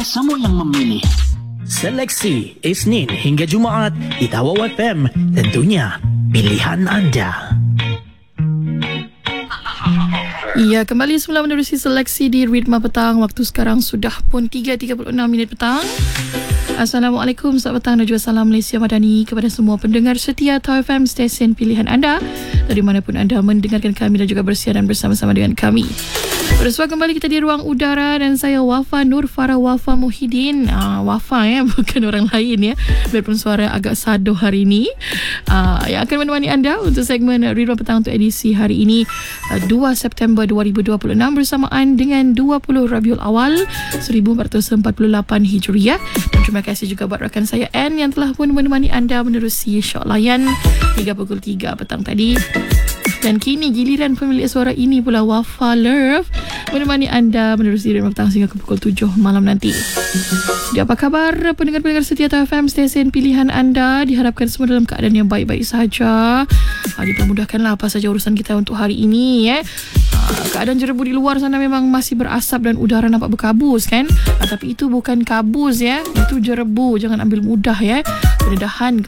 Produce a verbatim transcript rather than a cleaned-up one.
semua yang memilih. Seleksi Isnin hingga Jumaat di Tawau F M. Tentunya pilihan anda. Ya, kembali semula menerusi seleksi di Ritma Petang. Waktu sekarang sudah pun tiga tiga puluh enam minit petang. Assalamualaikum, selamat petang dan juga salam Malaysia Madani kepada semua pendengar setia Tawau F M, stesen pilihan anda dari manapun anda mendengarkan kami dan juga bersiaran bersama-sama dengan kami. Bersua kembali kita di ruang udara dan saya Wafa Nur Farah Wafa Muhyiddin. uh, Wafa ya, bukan orang lain ya, biarpun suara agak sadoh hari ini. uh, Yang akan menemani anda untuk segmen Ritma Petang untuk edisi hari ini, uh, dua September dua ribu dua puluh enam, bersamaan dengan dua puluh Rabiul Awal seribu empat ratus empat puluh lapan Hijriah. Dan terima kasih juga buat rakan saya Anne yang telah pun menemani anda menerusi syok layan hingga pukul tiga petang tadi. Dan kini giliran pemilik suara ini pula, Wafa Love, menemani anda menerusi Ritma Petang hingga ke pukul tujuh malam nanti. Jadi apa khabar pendengar-pendengar setia Tawau F M, stesen pilihan anda? Diharapkan semua dalam keadaan yang baik-baik sahaja. Ha, dipermudahkanlah apa saja urusan kita untuk hari ini ya. Ha, keadaan jerebu di luar sana memang masih berasap dan udara nampak berkabus kan. Ha, tapi itu bukan kabus ya, itu jerebu. Jangan ambil mudah ya. Mudah-mudahan